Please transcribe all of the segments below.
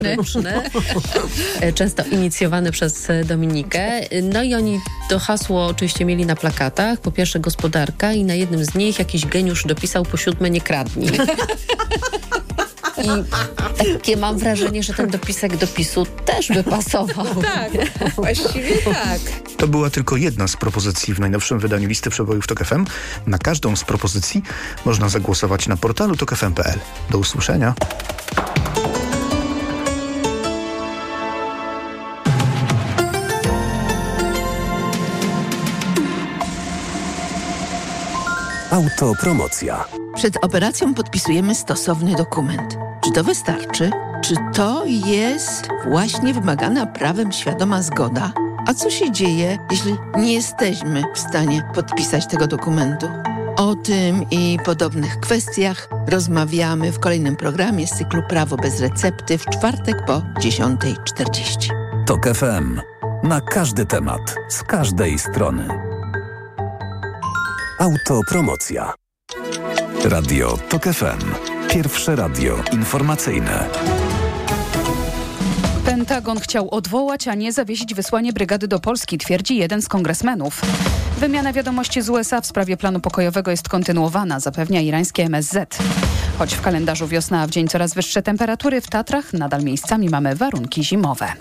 często inicjowane przez Dominikę. No i oni to hasło oczywiście mieli na plakatach. Po pierwsze gospodarka i na jednym z nich jakiś geniusz dopisał po 7 nie kradnij. I takie mam wrażenie, że ten dopisek do PiS-u też by pasował. Tak, właściwie tak. To była tylko jedna z propozycji w najnowszym wydaniu listy przebojów TOK FM. Na każdą z propozycji można zagłosować na portalu tokfm.pl. Do usłyszenia. Autopromocja. Przed operacją podpisujemy stosowny dokument. Czy to wystarczy? Czy to jest właśnie wymagana prawem świadoma zgoda? A co się dzieje, jeśli nie jesteśmy w stanie podpisać tego dokumentu? O tym i podobnych kwestiach rozmawiamy w kolejnym programie z cyklu Prawo bez recepty w czwartek po 10:40. TOK FM. Na każdy temat, z każdej strony. Autopromocja. Radio TOK FM. Pierwsze radio informacyjne. Pentagon chciał odwołać, a nie zawiesić wysłanie brygady do Polski, twierdzi jeden z kongresmenów. Wymiana wiadomości z USA w sprawie planu pokojowego jest kontynuowana, zapewnia irańskie MSZ. Choć w kalendarzu wiosna, a w dzień coraz wyższe temperatury, w Tatrach nadal miejscami mamy warunki zimowe.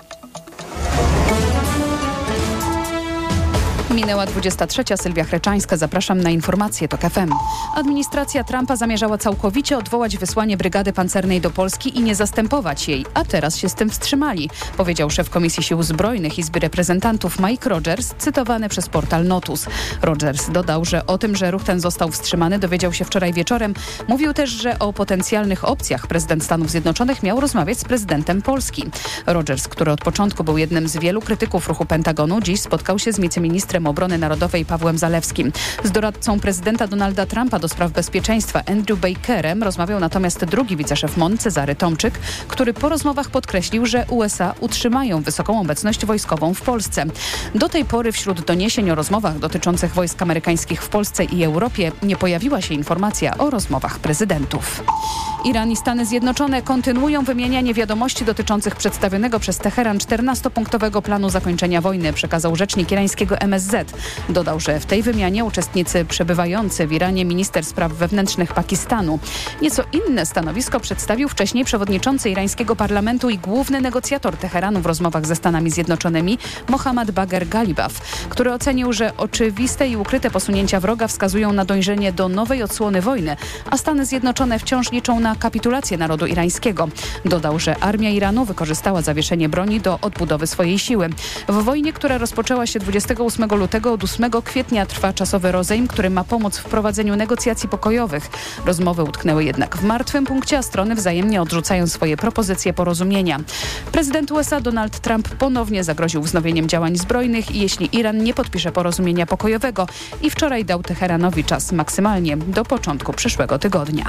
Minęła 23. Sylwia Chreczańska. Zapraszam na informacje TOK FM. Administracja Trumpa zamierzała całkowicie odwołać wysłanie brygady pancernej do Polski i nie zastępować jej, a teraz się z tym wstrzymali, powiedział szef Komisji Sił Zbrojnych Izby Reprezentantów Mike Rogers, cytowany przez portal Notus. Rogers dodał, że o tym, że ruch ten został wstrzymany, dowiedział się wczoraj wieczorem. Mówił też, że o potencjalnych opcjach prezydent Stanów Zjednoczonych miał rozmawiać z prezydentem Polski. Rogers, który od początku był jednym z wielu krytyków ruchu Pentagonu, dziś spotkał się z wiceministrem Obrony Narodowej Pawłem Zalewskim. Z doradcą prezydenta Donalda Trumpa do spraw bezpieczeństwa Andrew Bakerem rozmawiał natomiast drugi wiceszef MON Cezary Tomczyk, który po rozmowach podkreślił, że USA utrzymają wysoką obecność wojskową w Polsce. Do tej pory wśród doniesień o rozmowach dotyczących wojsk amerykańskich w Polsce i Europie nie pojawiła się informacja o rozmowach prezydentów. Iran i Stany Zjednoczone kontynuują wymienianie wiadomości dotyczących przedstawionego przez Teheran 14-punktowego planu zakończenia wojny, przekazał rzecznik irańskiego MSZ. Dodał, że w tej wymianie uczestnicy przebywający w Iranie minister spraw wewnętrznych Pakistanu. Nieco inne stanowisko przedstawił wcześniej przewodniczący irańskiego parlamentu i główny negocjator Teheranu w rozmowach ze Stanami Zjednoczonymi Mohammad Bagher Ghalibaf, który ocenił, że oczywiste i ukryte posunięcia wroga wskazują na dążenie do nowej odsłony wojny, a Stany Zjednoczone wciąż liczą na kapitulację narodu irańskiego. Dodał, że armia Iranu wykorzystała zawieszenie broni do odbudowy swojej siły. W wojnie, która rozpoczęła się 28 lutego, od 8 kwietnia trwa czasowy rozejm, który ma pomóc w prowadzeniu negocjacji pokojowych. Rozmowy utknęły jednak w martwym punkcie, a strony wzajemnie odrzucają swoje propozycje porozumienia. Prezydent USA Donald Trump ponownie zagroził wznowieniem działań zbrojnych, jeśli Iran nie podpisze porozumienia pokojowego i wczoraj dał Teheranowi czas maksymalnie do początku przyszłego tygodnia.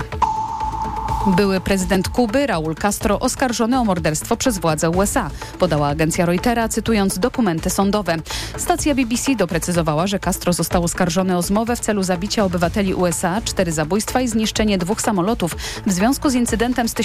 Były prezydent Kuby Raúl Castro oskarżony o morderstwo przez władze USA, podała agencja Reutera, cytując dokumenty sądowe. Stacja BBC doprecyzowała, że Castro został oskarżony o zmowę w celu zabicia obywateli USA, 4 zabójstwa i zniszczenie 2 samolotów w związku z incydentem z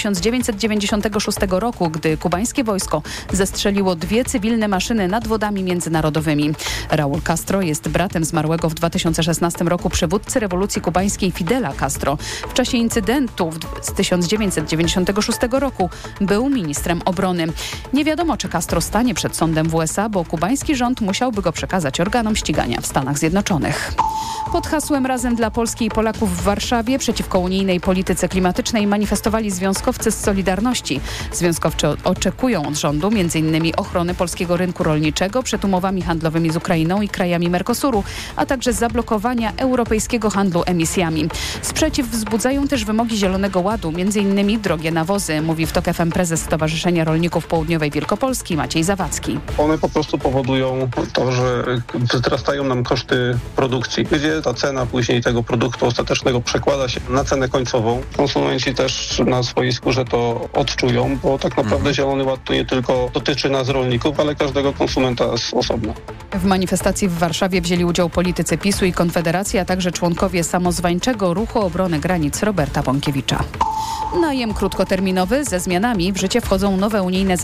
1996 roku, gdy kubańskie wojsko zestrzeliło 2 cywilne maszyny nad wodami międzynarodowymi. Raúl Castro jest bratem zmarłego w 2016 roku przywódcy rewolucji kubańskiej Fidela Castro. W czasie incydentu z 1996 roku był ministrem obrony. Nie wiadomo, czy Castro stanie przed sądem w USA, bo kubański rząd musiałby go przekazać organom ścigania w Stanach Zjednoczonych. Pod hasłem Razem dla Polski i Polaków w Warszawie przeciwko unijnej polityce klimatycznej manifestowali związkowcy z Solidarności. Związkowcy oczekują od rządu m.in. ochrony polskiego rynku rolniczego przed umowami handlowymi z Ukrainą i krajami Mercosuru, a także zablokowania europejskiego handlu emisjami. Sprzeciw wzbudzają też wymogi Zielonego Ładu, m.in. drogie nawozy, mówi w TOK FM prezes Stowarzyszenia Rolników Południowej Wielkopolski Maciej Zawadzki. One po prostu powodują to, że wzrastają nam koszty produkcji, gdzie ta cena później tego produktu ostatecznego przekłada się na cenę końcową. Konsumenci też na swojej skórze to odczują, bo tak naprawdę Zielony Ład to nie tylko dotyczy nas rolników, ale każdego konsumenta z osobna. W manifestacji w Warszawie wzięli udział politycy PiS-u i Konfederacji, a także członkowie samozwańczego Ruchu Obrony Granic Roberta Bąkiewicza. Najem krótkoterminowy ze zmianami w życie wchodzą nowe unijne